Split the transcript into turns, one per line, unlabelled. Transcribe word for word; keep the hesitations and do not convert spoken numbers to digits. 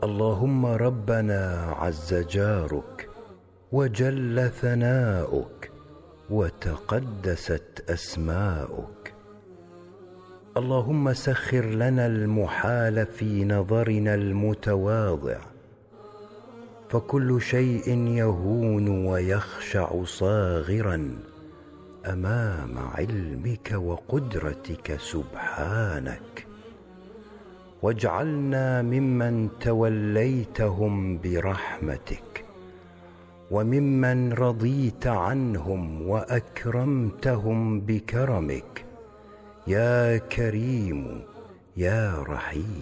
اللهم ربنا عز جارك وجل ثناؤك وتقدست أسماؤك. اللهم سخر لنا المحال في نظرنا المتواضع، فكل شيء يهون ويخشع صاغرا أمام علمك وقدرتك سبحانك. واجعلنا ممن توليتهم برحمتك، وممن رضيت عنهم وأكرمتهم بكرمك، يا كريم يا رحيم.